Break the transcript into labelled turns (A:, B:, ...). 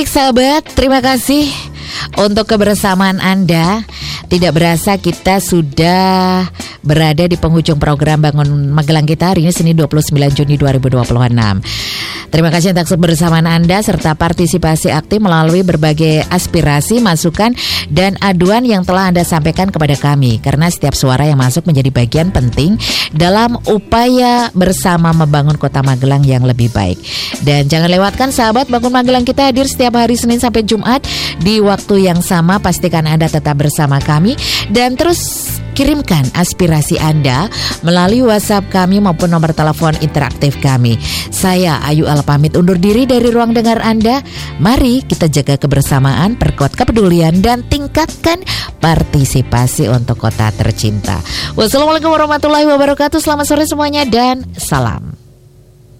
A: Sahabat, terima kasih untuk kebersamaan Anda. Tidak berasa kita sudah berada di penghujung program Bangun Magelang kita hari ini Senin 29 Juni 2026. Terima kasih atas kebersamaan Anda serta partisipasi aktif melalui berbagai aspirasi, masukan, dan aduan yang telah Anda sampaikan kepada kami. Karena setiap suara yang masuk menjadi bagian penting dalam upaya bersama membangun kota Magelang yang lebih baik. Dan jangan lewatkan sahabat, Bangun Magelang kita hadir setiap hari Senin sampai Jumat di waktu yang sama. Pastikan Anda tetap bersama kami dan terus kirimkan aspirasi Anda melalui WhatsApp kami maupun nomor telepon interaktif kami. Saya Ayu Al pamit undur diri dari ruang dengar Anda. Mari kita jaga kebersamaan, perkuat kepedulian, dan tingkatkan partisipasi untuk kota tercinta. Wassalamualaikum warahmatullahi wabarakatuh. Selamat sore semuanya dan salam.